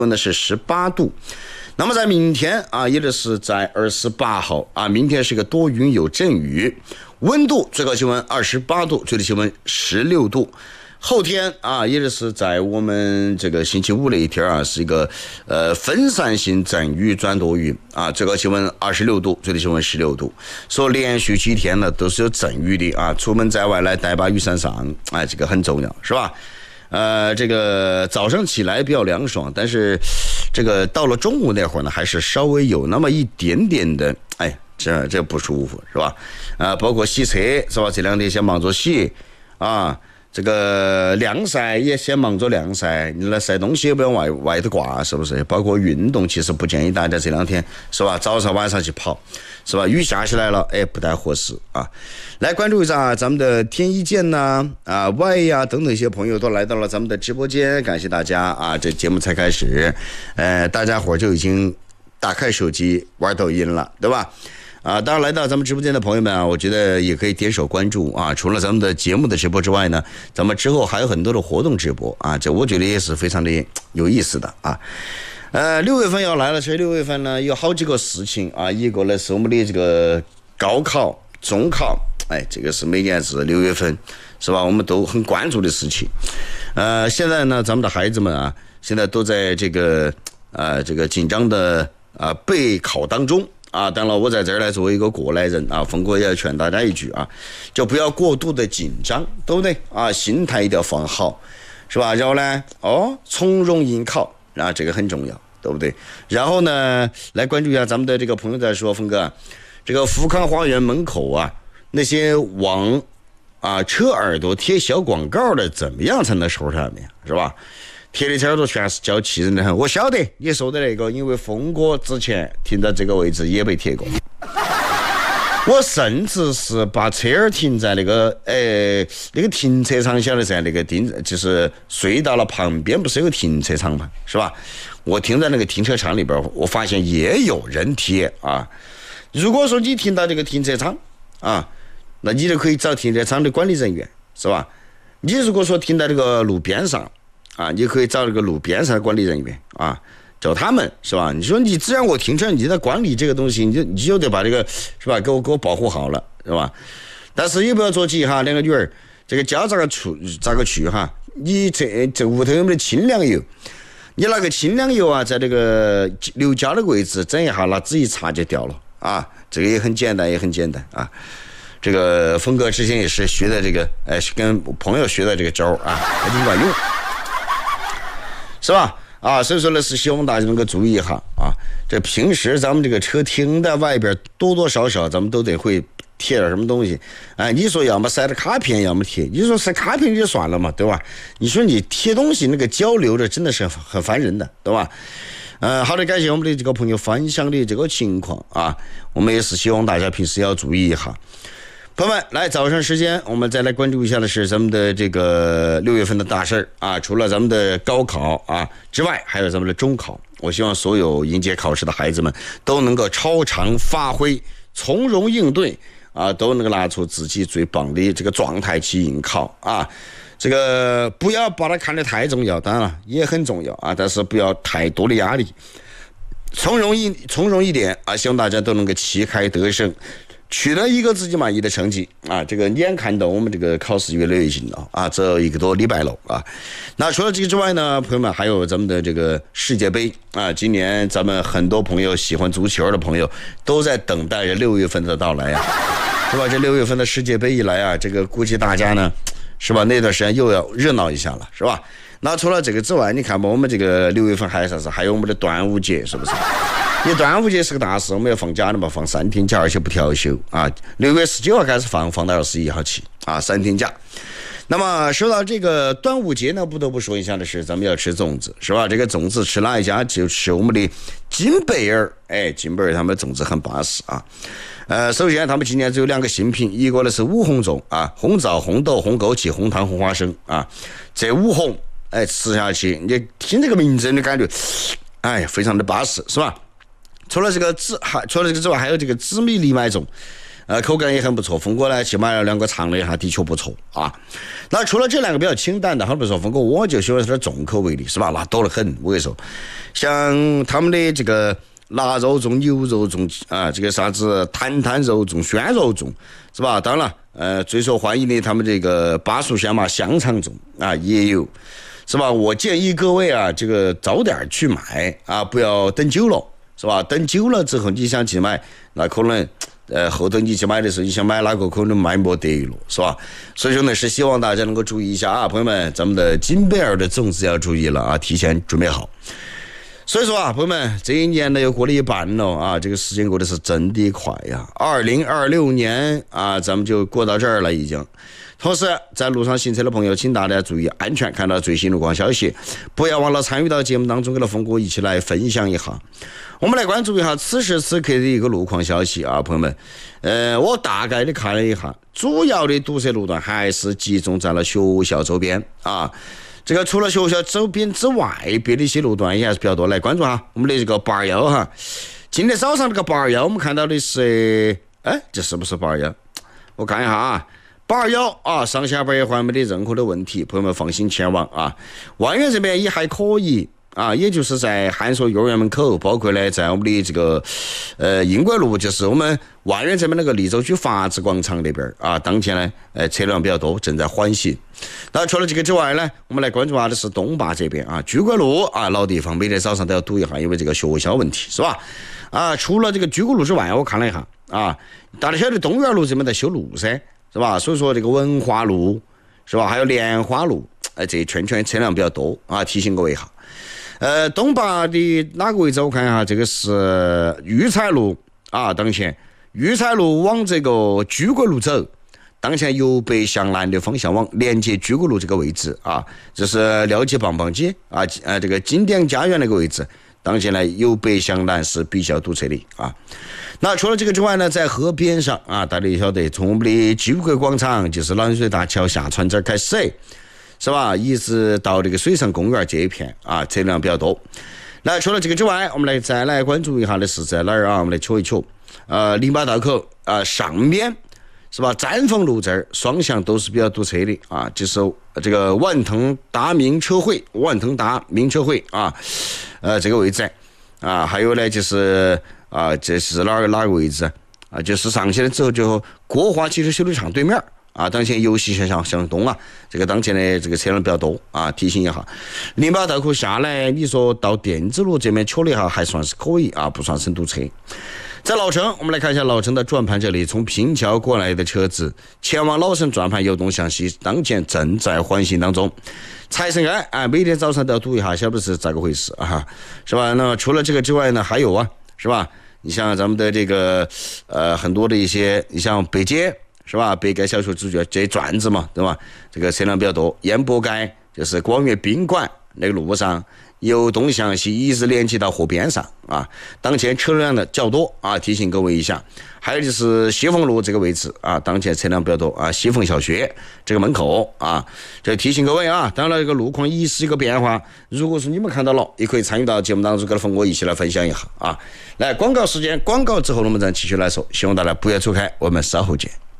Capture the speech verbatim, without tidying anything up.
温的是十八度。那么在明天啊，也就是在二十八号啊，明天是个多云有阵雨，温度最高气温二十八度，最低气温十六度。后天啊，也就是在我们这个星期五那一天啊，是一个呃分散性阵雨转多云啊，最高气温二十六度，最低气温十六度。说连续七天呢都是有阵雨的啊，出门在外来带把雨伞上，哎，这个很重要，是吧？呃，这个早上起来比较凉爽，但是这个到了中午那会儿呢，还是稍微有那么一点点的，哎，这这不舒服，是吧？啊，包括洗车是吧？这两天先忙着洗啊。这个晾晒也先忙着晾晒，你来晒东西也不要外外头挂，是不是？包括运动，其实不建议大家这两天是吧？早上晚上去跑，是吧？雨下起来了，哎，不太合适啊。来关注一下咱们的天一健呐、啊，啊 Y 呀、啊、等等一些朋友都来到了咱们的直播间，感谢大家啊！这节目才开始，呃，大家伙就已经打开手机玩抖音了，对吧？啊，当然来到咱们直播间的朋友们啊，我觉得也可以点手关注啊。除了咱们的节目的直播之外呢，咱们之后还有很多的活动直播啊，这我觉得也是非常的有意思的啊。呃，六月份要来了，所以六月份呢有好几个事情啊，一个呢是我们的这个高考、中考，哎，这个是每年是六月份是吧？我们都很关注的事情。呃，现在呢，咱们的孩子们啊，现在都在这个呃这个紧张的啊备考当中。啊，当然我在这儿来作为一个过来人啊，峰哥也要劝大家一句啊，就不要过度的紧张，对不对啊？心态一定要放好，是吧？然后呢，哦，从容应考啊，这个很重要，对不对？然后呢，来关注一下咱们的这个朋友在说，峰哥，这个富康花园门口啊，那些往啊车耳朵贴小广告的，怎么样才能收他们呀？是吧？贴的耳朵全是叫气人的很，我晓得你说的那个，因为峰哥之前停在这个位置也被贴过，我甚至是把车儿停在那个呃那个停车场，晓得噻，那个停就是隧道了旁边不是有个停车场嘛，是吧？我停在那个停车场里边，我发现也有人贴啊。如果说你停到这个停车场啊，那你就可以找停车场的管理人员，是吧？你如果说停在这个路边上。啊，你可以找这个路边上的管理人员啊，找他们是吧？你说你只让我停车，你在管理这个东西，你就你就得把这个是吧，给我给我保护好了，是吧？但是也不要着急哈，两个女儿，这个家咋个出咋个去哈？你这这屋头有没有清凉油？你那个清凉油啊，在这个刘家的位置整一下，拿纸一擦就掉了啊！这个也很简单，也很简单啊。这个峰哥之前也是学的这个，哎，跟朋友学的这个招啊，还挺管用。是吧？啊，所以说呢，是希望大家能够注意一下啊。这平时咱们这个车停在外边，多多少少咱们都得会贴点什么东西。哎，你说要么塞点卡片，要么贴。你说塞卡片就算了嘛，对吧？你说你贴东西那个交流的真的是很烦人的，对吧？呃，好的，感谢我们的这个朋友分享的这个情况啊，我们也是希望大家平时要注意一下。朋友们，来早上时间，我们再来关注一下的是咱们的这个六月份的大事儿啊。除了咱们的高考啊之外，还有咱们的中考。我希望所有迎接考试的孩子们都能够超常发挥，从容应对啊，都能够拿出自己最棒的这个状态去应考啊。这个不要把它看得太重要，当然了也很重要啊，但是不要太多的压力，从容一从容一点啊，希望大家都能够旗开得胜。取得一个自己满意的成绩啊！这个眼看到我们这个考试越来越近了啊，只有一个多礼拜了啊。那除了这个之外呢，朋友们还有咱们的这个世界杯啊，今年咱们很多朋友喜欢足球的朋友都在等待着六月份的到来啊，是吧？这六月份的世界杯一来啊，这个估计大家呢，是吧？那段时间又要热闹一下了，是吧？那除了这个之外，你看吧，我们这个六月份还有啥子？还有我们的端午节，是不是？因为端午节是个大事，我们要放假的嘛，放三天假，而且不调休啊。六月十九号开始放，放到二十一号起啊，三天假。那么说到这个端午节呢，不得不说一下的是，咱们要吃粽子，是吧？这个粽子吃哪一家？就吃我们的金贝儿，哎，金贝儿他们的粽子很巴适啊。呃，首先他们今年只有两个新品，一个呢是五红粽啊，红枣、红豆、红枸杞、红糖、红花生啊，这五红，哎，吃下去，你听这个名字，你感觉，哎，非常的巴适，是吧？除了这个紫，还除了这个之外，还有这个紫米藜麦粽， 呃，口感也很不错。峰哥呢去买了两个尝了一下，的确不错啊。那除了这两个比较清淡的，好比说峰哥我就喜欢点重口味的，是吧？那多得很。我跟你说，像他们的这个腊肉粽、牛肉粽啊，这个啥子坛坛肉粽、宣肉粽，是吧？当然，呃，最受欢迎的他们这个巴蜀香麻香肠粽啊也有，是吧？我建议各位啊，这个早点去买啊，不要等久了，是吧？等久了之后你想去买，那可能呃后头你去买的时候，你想买哪个可能买没得了，是吧？所以说呢，是希望大家能够注意一下啊，朋友们，咱们的金贝尔的粽子要注意了啊，提前准备好。所以说啊，朋友们，这一年呢又过了一半了啊，这个时间过得是真的快呀！二零二六年啊，咱们就过到这儿了已经。同时，在路上行车的朋友，请大家注意安全，看到最新路况消息，不要忘了参与到节目当中，跟了峰哥一起来分享一下。我们来关注一下此时此刻的一个路况消息啊，朋友们，呃，我大概的看了一下，主要的堵塞路段还是集中在了学校周边啊。这个除了学校周边之外，别的一些路段也还是比较多。来关注哈，我们的这个八二幺哈，今天早上这个八二幺，我们看到的是，哎，这是不是八二幺？我看一下啊，八二幺啊，上下班也还没得任何的问题，朋友们放心前往啊。万源这边也还可以啊，也就是在汉硕幼儿园门口，包括呢在我们的这个呃英国路，就是我们万源这边那个利州区法治广场那边啊，当前呢呃车辆比较多，正在缓行。那除了这个之外呢，我们来关注下的是东坝这边啊，居国路啊老地方，每天早上都要堵一下，因为这个学校问题，是吧？啊，除了这个居国路之外，我看了一下啊，大家晓得东园路这边在修路噻，是吧？所以说这个文化路是吧，还有莲花路，哎，这一圈圈车辆比较多啊，提醒各位一下。呃，东坝的哪个位置？我看一下，这个是育才路啊，当前育才路往这个居国路走。当前由北向南的方向往连接居国路这个位置啊，这是廖记棒棒街啊，呃，这个经典家园那个位置，当前呢由北向南是比较堵车的啊。那除了这个之外呢，在河边上啊，大家也晓得，从我们的居国广场，就是暖水大桥下船这儿开始，是吧？一直到这个水上公园这一片啊，车辆比较多。那除了这个之外，我们来再来关注一下的是在哪儿啊？我们来瞧一瞧，呃，零八道口啊、呃、上面。是吧？展凤路这儿双向都是比较堵车的啊，就是这个万腾达名车会、万腾达名车会啊，呃，这个位置啊，还有呢就是啊，这是哪儿哪个位置啊？就是上去了之后就国华汽车修理厂对面啊，当前游戏向向东啊，这个当前的这个车辆比较多啊，提醒一下。零八道口下来，你说到电子路这边瞧了一下，还算是可以啊，不算很堵车。在老城，我们来看一下老城的转盘这里，从平桥过来的车子前往老城转盘由东向西，当前正在缓行当中。财神街啊，每天早上都要堵一下，晓不是咋个回事啊？是吧？那除了这个之外呢，还有啊，是吧？你像咱们的这个呃很多的一些，你像北街是吧？北街小学主角这转子嘛，对吧？这个车辆比较多。烟波街就是广悦宾馆那个路上。由东向西一直连接到河边上啊，当前车辆的较多啊，提醒各位一下。还有就是西凤路这个位置啊，当前车辆比较多啊，西凤小学这个门口啊，这提醒各位啊。当然这个路况一时一个变化，如果是你们看到了，也可以参与到节目当中，跟峰哥一起来分享一下啊。来，广告时间，广告之后我们再继续来说，希望大家不要走开，我们稍后见。